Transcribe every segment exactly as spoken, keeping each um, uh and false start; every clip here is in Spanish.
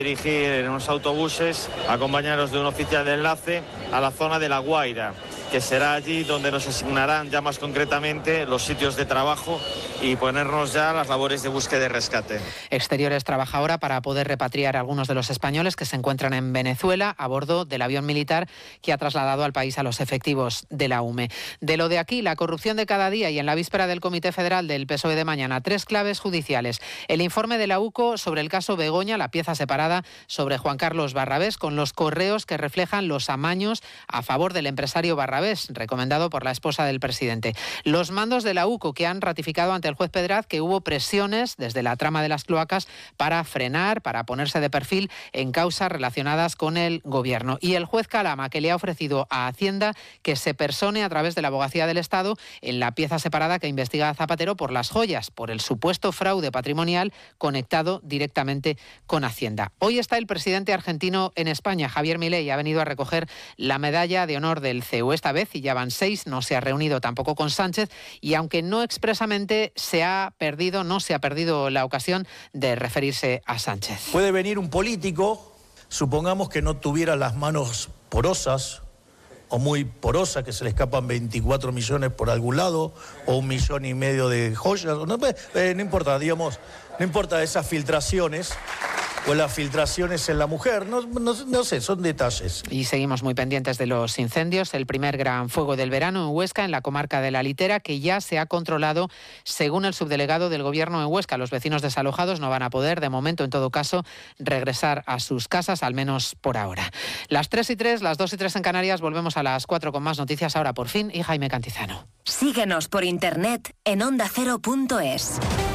dirigir en unos autobuses, acompañados de un oficial de enlace, a la zona de La Guaira, que será allí donde nos asignarán ya más concretamente los sitios de trabajo y ponernos ya a las labores de búsqueda y rescate. Exteriores trabaja ahora para poder repatriar a algunos de los españoles que se encuentran en Venezuela a bordo del avión militar que ha trasladado al país a los efectivos de la U M E. De lo de aquí, la corrupción de cada día y en la víspera del Comité Federal del P S O E de mañana, tres claves judiciales. El informe de la U C O sobre el caso Begoña, la pieza separada sobre Juan Carlos Barrabés, con los correos que reflejan los amaños a favor del empresario Barrabés, recomendado por la esposa del presidente. Los mandos de la U C O que han ratificado ante el juez Pedraz que hubo presiones desde la trama de las cloacas para frenar, para ponerse de perfil en causas relacionadas con el gobierno. Y el juez Calama, que le ha ofrecido a Hacienda que se persone a través de la Abogacía del Estado en la pieza separada que investiga a Zapatero por las joyas, por el supuesto fraude patrimonial conectado directamente con Hacienda. Hoy está el presidente argentino en España, Javier Milei, ha venido a recoger la medalla de honor del C E U. Esta vez, y ya van seis, no se ha reunido tampoco con Sánchez y aunque no expresamente se ha perdido, no se ha perdido la ocasión de referirse a Sánchez. Puede venir un político, supongamos que no tuviera las manos porosas o muy porosas, que se le escapan veinticuatro millones por algún lado o un millón y medio de joyas, no, eh, no importa, digamos, no importa esas filtraciones o las filtraciones en la mujer, no, no, no sé, son detalles. Y seguimos muy pendientes de los incendios, el primer gran fuego del verano en Huesca, en la comarca de La Litera, que ya se ha controlado según el subdelegado del Gobierno en Huesca. Los vecinos desalojados no van a poder, de momento, en todo caso, regresar a sus casas, al menos por ahora. Las tres y tres, las dos y tres en Canarias, volvemos a las cuatro con más noticias, ahora por fin, y Jaime Cantizano. Síguenos por internet en onda cero punto es.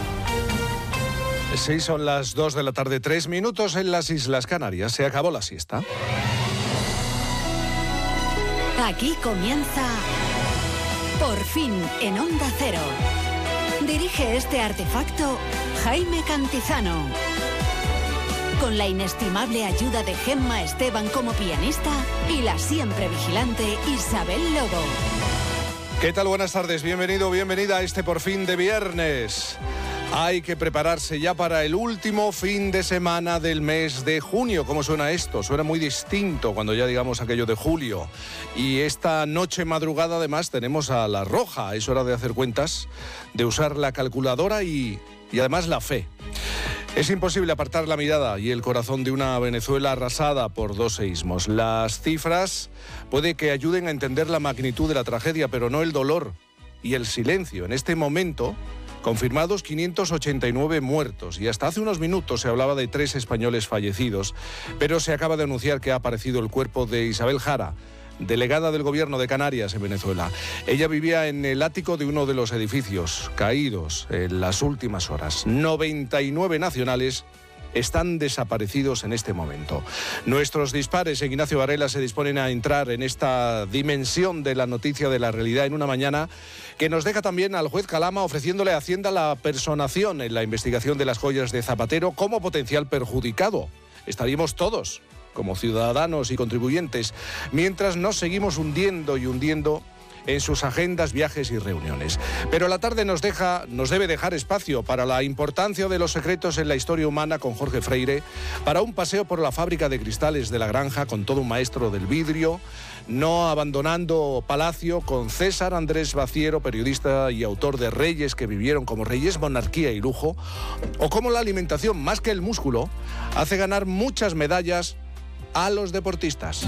Sí, son las dos de la tarde, tres minutos en las Islas Canarias. Se acabó la siesta. Aquí comienza Por fin en Onda Cero. Dirige este artefacto Jaime Cantizano. Con la inestimable ayuda de Gemma Esteban como pianista y la siempre vigilante Isabel Lobo. ¿Qué tal? Buenas tardes. Bienvenido, bienvenida a este Por fin de viernes. Hay que prepararse ya para el último fin de semana del mes de junio. ¿Cómo suena esto? Suena muy distinto cuando ya digamos aquello de julio. Y esta noche madrugada además tenemos a La Roja. Es hora de hacer cuentas, de usar la calculadora y, y además la fe. Es imposible apartar la mirada y el corazón de una Venezuela arrasada por dos seísmos. Las cifras puede que ayuden a entender la magnitud de la tragedia, pero no el dolor y el silencio. En este momento, confirmados quinientos ochenta y nueve muertos y hasta hace unos minutos se hablaba de tres españoles fallecidos, pero se acaba de anunciar que ha aparecido el cuerpo de Isabel Jara, delegada del Gobierno de Canarias en Venezuela. Ella vivía en el ático de uno de los edificios caídos en las últimas horas. noventa y nueve nacionales están desaparecidos en este momento. Nuestros dispares en Ignacio Varela se disponen a entrar en esta dimensión de la noticia de la realidad en una mañana que nos deja también al juez Calama ofreciéndole a Hacienda la personación en la investigación de las joyas de Zapatero como potencial perjudicado. Estaríamos todos como ciudadanos y contribuyentes, mientras nos seguimos hundiendo y hundiendo en sus agendas, viajes y reuniones. Pero la tarde nos deja, nos debe dejar espacio para la importancia de los secretos en la historia humana con Jorge Freire, para un paseo por la fábrica de cristales de La Granja con todo un maestro del vidrio, no abandonando Palacio con César Andrés Baciero, periodista y autor de Reyes que vivieron como reyes, monarquía y lujo, o cómo la alimentación, más que el músculo, hace ganar muchas medallas a los deportistas.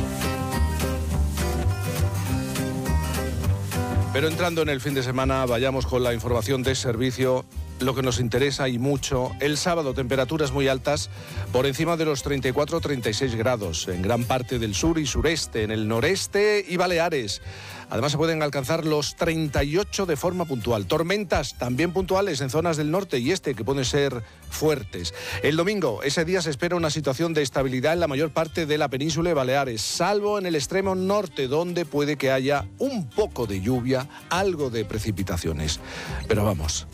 Pero entrando en el fin de semana, vayamos con la información de servicio, lo que nos interesa y mucho. El sábado, temperaturas muy altas, por encima de los treinta y cuatro a treinta y seis grados, en gran parte del sur y sureste, en el noreste y Baleares. Además, se pueden alcanzar los treinta y ocho de forma puntual. Tormentas también puntuales en zonas del norte y este que pueden ser fuertes. El domingo, ese día se espera una situación de estabilidad en la mayor parte de la península de Baleares, salvo en el extremo norte, donde puede que haya un poco de lluvia, algo de precipitaciones. Pero vamos,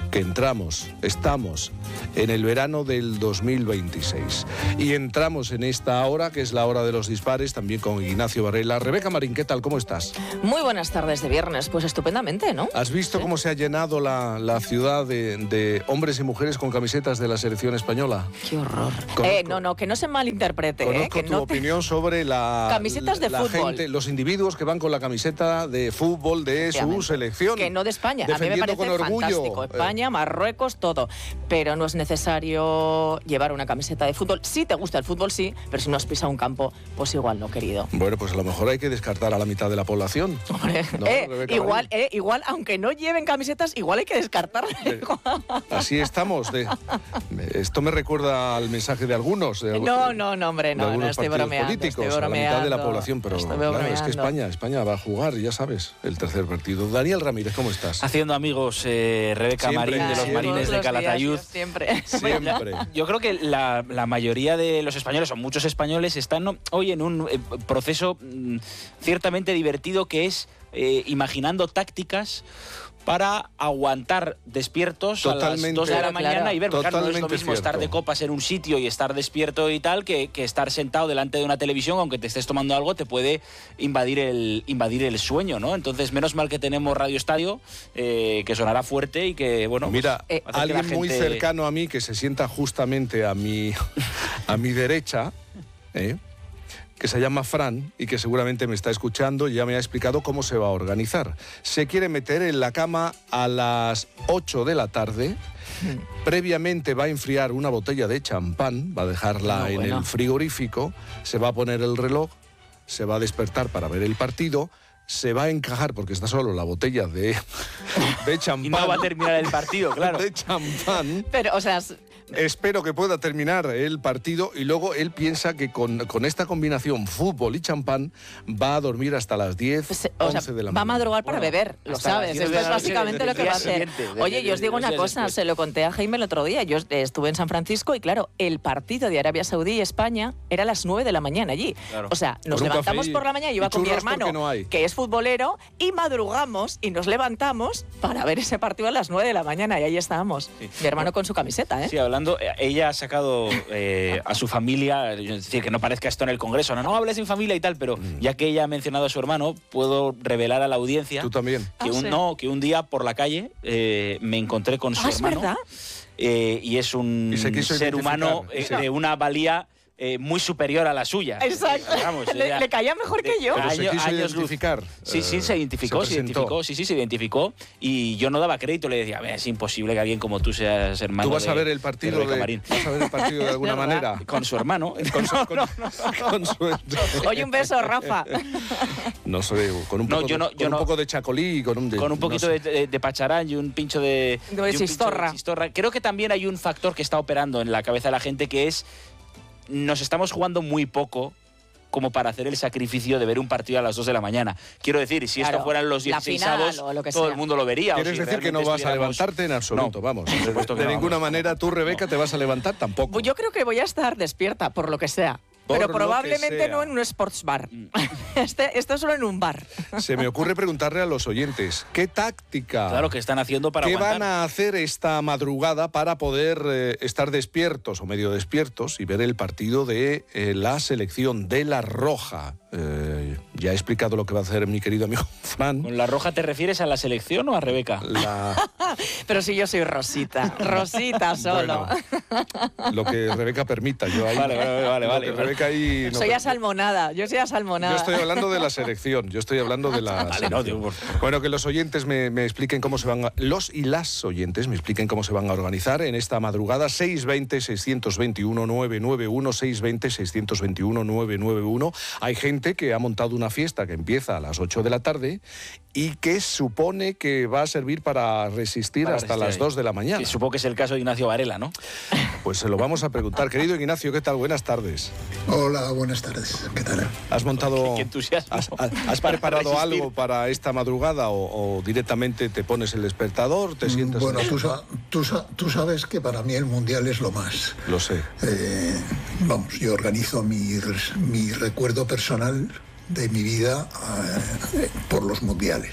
que entramos, estamos en el verano del dos mil veintiséis. Y entramos en esta hora, que es la hora de los dispares, también con Ignacio Varela. Rebeca Marín, ¿qué tal? ¿Cómo estás? Muy buenas tardes de viernes, pues estupendamente, ¿no? ¿Has visto Sí. cómo se ha llenado la, la ciudad de, de hombres y mujeres con camisetas de la selección española? Qué horror. Conozco- eh, no, no, que no se malinterprete, Conozco eh, que tu no te- opinión sobre la, Camisetas de la fútbol. gente, los individuos que van con la camiseta de fútbol de su Efectivamente. selección. Que no de España. A mí me defendiendo parece con orgullo. fantástico. España, Marruecos, todo. Pero no es necesario llevar una camiseta de fútbol. Si te gusta el fútbol, sí, pero si no has pisado un campo, pues igual no, querido. Bueno, pues a lo mejor hay que descartar a la mitad de la población. Hombre, No, eh, Rebeca igual, Marín. eh, igual, aunque no lleven camisetas, igual hay que descartarlas. Eh, Así estamos. De, esto me recuerda al mensaje de algunos. De, No, no, no, hombre, de no, no algunos estoy partidos bromeando. políticos, estoy a la mitad de la bromeando, población, pero estoy claro, es que bromeando. España, España va a jugar, ya sabes, el tercer partido. Daniel Ramírez, ¿cómo estás? Haciendo amigos, eh, Rebeca Siempre, Marín, de los siempre. Marines Todos de los días, Calatayud. yo siempre. Siempre. Yo creo que la, la mayoría de los españoles, o muchos españoles, están ¿no? hoy en un eh, proceso mm, ciertamente divertido, que es eh, imaginando tácticas para aguantar despiertos a las Totalmente. dos de la Claro, mañana claro. y ver, porque claro, no es lo Totalmente mismo estar de cierto. copas en un sitio y estar despierto y tal, que, que estar sentado delante de una televisión, aunque te estés tomando algo, te puede invadir el, invadir el sueño, ¿no? Entonces, menos mal que tenemos Radio Estadio, eh, que sonará fuerte y que, bueno... pues, Mira, eh, hace que alguien la muy gente- cercano a mí que se sienta justamente a mi, a mi derecha, ¿eh? que se llama Fran y que seguramente me está escuchando, ya me ha explicado cómo se va a organizar. Se quiere meter en la cama a las ocho de la tarde. Previamente va a enfriar una botella de champán, va a dejarla Bueno, en bueno. el frigorífico, se va a poner el reloj, se va a despertar para ver el partido, se va a encajar, porque está solo la botella de, de champán. Y no va a terminar el partido, claro. De champán. Pero, o sea, s- Espero que pueda terminar el partido y luego él piensa que con, con esta combinación fútbol y champán va a dormir hasta las diez, pues, o sea, once de la va a mañana. madrugar para Bueno, beber, lo hasta las sabes. diez Esto de es la noche básicamente del lo que día va a hacer. siguiente, de- Oye, de- yo os digo de- una de- cosa, después. se lo conté a Jaime el otro día. Yo estuve en San Francisco y, claro, el partido de Arabia Saudí y España era a las nueve de la mañana allí. Claro. O sea, nos Con un levantamos café y- por la mañana, yo y iba con mi churros hermano, porque no hay. que es futbolero, y madrugamos y nos levantamos para ver ese partido a las nueve de la mañana y ahí estábamos. Sí. Mi hermano con su camiseta, ¿eh? Sí, hablando, eh, ella ha sacado eh, a su familia, es decir, que no parezca esto en el Congreso, no, no hables sin familia y tal, pero ya que ella ha mencionado a su hermano, puedo revelar a la audiencia Tú también. que, Ah, un, sí. no, que un día por la calle eh, me encontré con su Ah, ¿es hermano. verdad? eh, y es un Y se quiso ser identificar, humano eh, sí. de una valía eh, muy superior a la suya. Exacto. Vamos, le, ella- le caía mejor que yo. Pero se Año- quiso años luz. identificar. Sí, sí, eh, se identificó, se, presentó. identificó, sí, sí, se identificó. Y yo no daba crédito, le decía, "A ver, es imposible que alguien como tú seas hermano Tú vas de- a ver el de partido Rebeca de, Marín". vas a ver el partido de alguna verdad. manera. Con su hermano. Con su, con- con su- Oye, un beso, Rafa. no sé, con un No, poco, yo de, no- con yo un no. poco de chacolí y con un, de- Con un no poquito sé. de, de- de pacharán y un pincho de, De y un pincho chistorra. chistorra. Creo que también hay un factor que está operando en la cabeza de la gente, que es nos estamos jugando muy poco como para hacer el sacrificio de ver un partido a las dos de la mañana. Quiero decir, si Claro, esto fueran los la dieciséis final avos, o lo que todo sea. el mundo lo vería. o ¿Quieres si decir que no realmente vas a estuviéramos- levantarte en absoluto? No, vamos. por supuesto que de no, ninguna vamos. manera tú, Rebeca, te vas a levantar tampoco. Pues yo creo que voy a estar despierta, por lo que sea. Por Pero lo que probablemente sea. no en un sports bar. Mm. Este, esto es solo en un bar. Se me ocurre preguntarle a los oyentes, ¿qué táctica? Claro, que están haciendo para ¿Qué aguantar. van a hacer esta madrugada para poder eh, estar despiertos o medio despiertos y ver el partido de eh, la selección de La Roja? Eh, ya he explicado lo que va a hacer mi querido amigo Fran. ¿Con la roja te refieres a la selección o a Rebeca? La, Pero si yo soy Rosita. Rosita solo. bueno, lo que Rebeca permita. Yo ahí, Vale, vale, vale, lo vale, que vale. Rebeca ahí no soy permite. asalmonada. Yo soy asalmonada. Yo estoy hablando de la selección, yo estoy hablando de la Vale, no, selección. digo, por- Bueno, que los oyentes me, me expliquen cómo se van a, los y las oyentes me expliquen cómo se van a organizar en esta madrugada. Seis veinte, seiscientos veintiuno, novecientos noventa y uno, seis veinte, seiscientos veintiuno, novecientos noventa y uno. Hay gente que ha montado una fiesta que empieza a las ocho de la tarde y que supone que va a servir para resistir Para hasta resistir las ahí. dos de la mañana. Sí, supongo que es el caso de Ignacio Varela, ¿no? Pues se lo vamos a preguntar. Querido Ignacio, ¿qué tal? Buenas tardes. Hola, buenas tardes. ¿Qué tal? ¿Has montado, Qué entusiasmo. has, has- has Para preparado resistir. algo para esta madrugada o, o directamente te pones el despertador, te sientas? Bueno, en el tú, sofá? sa- tú, sa- tú sabes que para mí el Mundial es lo más. Lo sé. Eh, vamos, yo organizo mi, res- mi recuerdo personal de mi vida eh, por los Mundiales.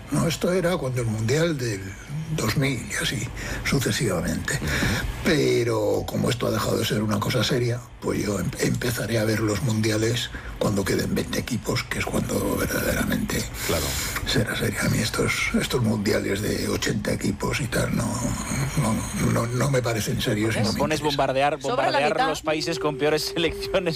¿no? Esto era cuando el Mundial del dos mil y así sucesivamente. Pero como esto ha dejado de ser una cosa seria, pues yo em- empezaré a ver los mundiales cuando queden veinte equipos, que es cuando verdaderamente Claro. será seria. A mí estos, estos mundiales de ochenta equipos y tal no, no, no, no me parecen serios. y no me Pones interesan. bombardear, Sobra la bombardear mitad. los países con peores selecciones